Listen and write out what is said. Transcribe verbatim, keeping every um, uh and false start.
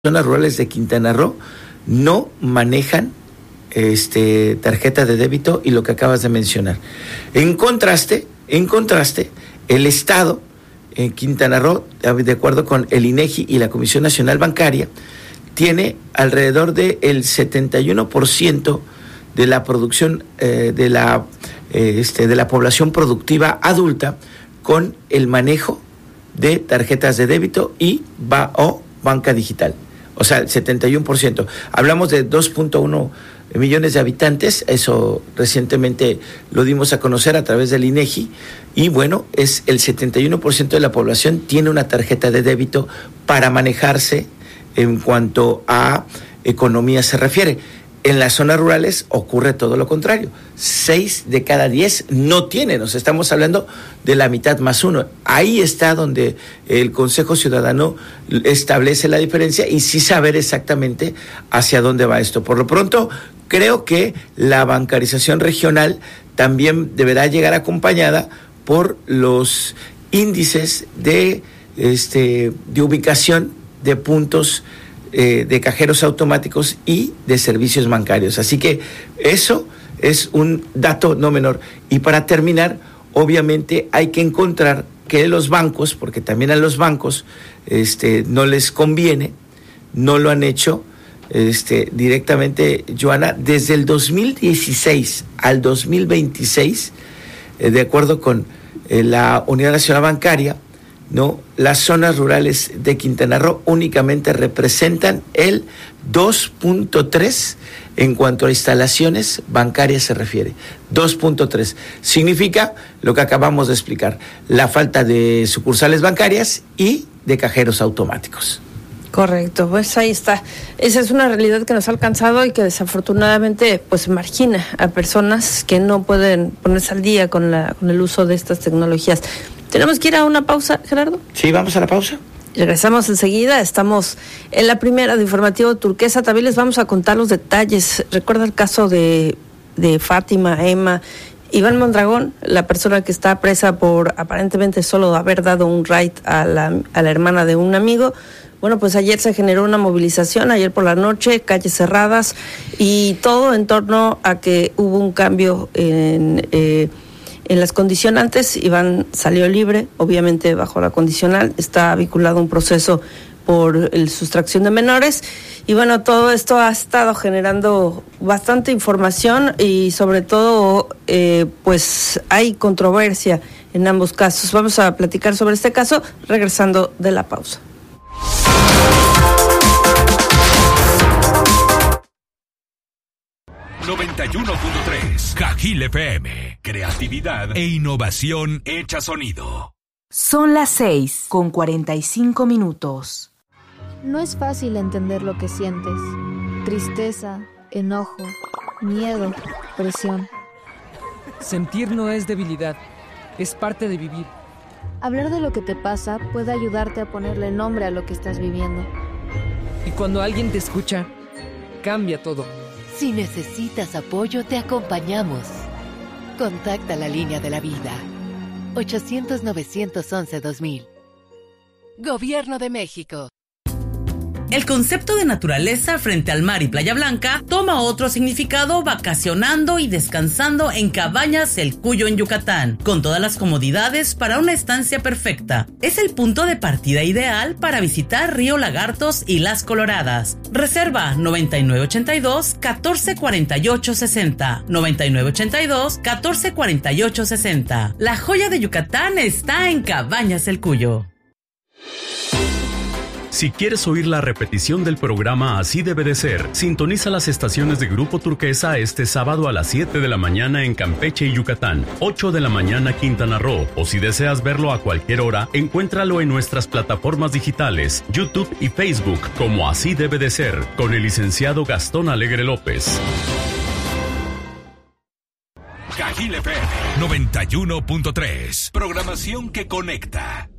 zonas rurales de Quintana Roo no manejan este, tarjeta de débito y lo que acabas de mencionar. En contraste, en contraste, el Estado en Quintana Roo, de acuerdo con el INEGI y la Comisión Nacional Bancaria, tiene alrededor del setenta y uno por ciento de la producción eh, de la eh, este, de la población productiva adulta con el manejo de tarjetas de débito y ba, o banca digital. O sea, el setenta y uno por ciento. Hablamos de dos punto uno millones de habitantes, eso recientemente lo dimos a conocer a través del INEGI, y bueno, es el setenta y uno por ciento de la población tiene una tarjeta de débito para manejarse en cuanto a economía se refiere. En las zonas rurales ocurre todo lo contrario. Seis de cada diez no tienen. O sea, estamos hablando de la mitad más uno. Ahí está donde el Consejo Ciudadano establece la diferencia y sí saber exactamente hacia dónde va esto. Por lo pronto, creo que la bancarización regional también deberá llegar acompañada por los índices de, este, de ubicación de puntos Eh, de cajeros automáticos y de servicios bancarios. Así que eso es un dato no menor. Y para terminar, obviamente hay que encontrar que los bancos, porque también a los bancos este, no les conviene, no lo han hecho este, directamente, Joana, desde el dos mil dieciséis al dos mil veintiséis, eh, de acuerdo con eh, la Unidad Nacional Bancaria, ¿no? Las zonas rurales de Quintana Roo únicamente representan el dos punto tres en cuanto a instalaciones bancarias se refiere. dos punto tres. Significa lo que acabamos de explicar, la falta de sucursales bancarias y de cajeros automáticos. Correcto, pues ahí está. Esa es una realidad que nos ha alcanzado y que desafortunadamente pues margina a personas que no pueden ponerse al día con la con el uso de estas tecnologías. ¿Tenemos que ir a una pausa, Gerardo? Sí, vamos a la pausa. Regresamos enseguida, estamos en la primera de Informativo Turquesa, también les vamos a contar los detalles. Recuerda el caso de, de Fátima, Emma, Iván Mondragón, la persona que está presa por aparentemente solo haber dado un ride a la, a la hermana de un amigo. Bueno, pues ayer se generó una movilización, ayer por la noche, calles cerradas y todo en torno a que hubo un cambio en... Eh, En las condicionantes. Iván salió libre, obviamente bajo la condicional, está vinculado a un proceso por el sustracción de menores, y bueno, todo esto ha estado generando bastante información y sobre todo, eh, pues hay controversia en ambos casos. Vamos a platicar sobre este caso regresando de la pausa. noventa y uno punto tres Cajil F M. Creatividad e innovación hecha sonido. Son las seis con cuarenta y cinco minutos. No es fácil entender lo que sientes. Tristeza, enojo, miedo, presión. Sentir no es debilidad, es parte de vivir. Hablar de lo que te pasa puede ayudarte a ponerle nombre a lo que estás viviendo. Y cuando alguien te escucha, cambia todo. Si necesitas apoyo, te acompañamos. Contacta la línea de la vida. ochocientos, novecientos once, dos mil. Gobierno de México. El concepto de naturaleza frente al mar y Playa Blanca toma otro significado vacacionando y descansando en Cabañas El Cuyo en Yucatán, con todas las comodidades para una estancia perfecta. Es el punto de partida ideal para visitar Río Lagartos y Las Coloradas. Reserva noventa y nueve ochenta y dos, catorce cuarenta y ocho sesenta, noventa y nueve ochenta y dos, catorce cuarenta y ocho sesenta. La joya de Yucatán está en Cabañas El Cuyo. Si quieres oír la repetición del programa Así Debe de Ser, sintoniza las estaciones de Grupo Turquesa este sábado a las siete de la mañana en Campeche y Yucatán, ocho de la mañana Quintana Roo, o si deseas verlo a cualquier hora, encuéntralo en nuestras plataformas digitales, YouTube y Facebook como Así Debe de Ser, con el licenciado Gastón Alegre López. Cajil F M noventa y uno punto tres. Programación que conecta.